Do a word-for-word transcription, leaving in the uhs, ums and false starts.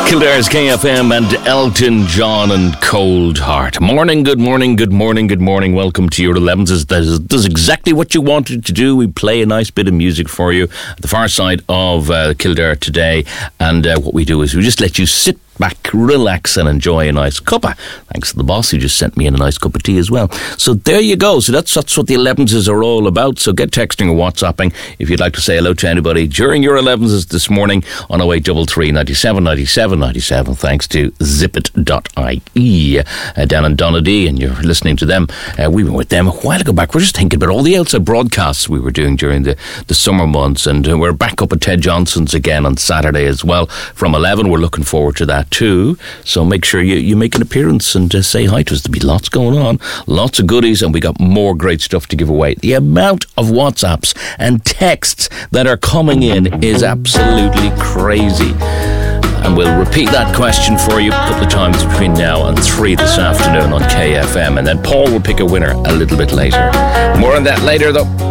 Kildare's K F M and Elton John and Cold Heart. Morning, good morning, good morning, good morning. Welcome to your elevens. That does exactly what you wanted to do. We play a nice bit of music for you at the far side of uh, Kildare today. And uh, what we do is we just let you sit back, relax and enjoy a nice cuppa. Thanks to the boss who just sent me in a nice cup of tea as well. So there you go. So that's that's what the elevenses are all about. So get texting or WhatsApping if you'd like to say hello to anybody during your elevenses this morning on oh eight three three, ninety-seven, ninety-seven, ninety-seven. Thanks to zippit dot I E uh, down in Donadee, and you're listening to them. Uh, we were with them a while ago back. We're just thinking about all the outside broadcasts we were doing during the, the summer months, and uh, we're back up at Ted Johnson's again on Saturday as well from eleven. We're looking forward to that too, so make sure you, you make an appearance and uh, say hi to us. There'll be lots going on, lots of goodies, and we got more great stuff to give away. The amount of WhatsApps and texts that are coming in is absolutely crazy, and we'll repeat that question for you a couple of times between now and three this afternoon on K F M, and then Paul will pick a winner a little bit later. More on that later though.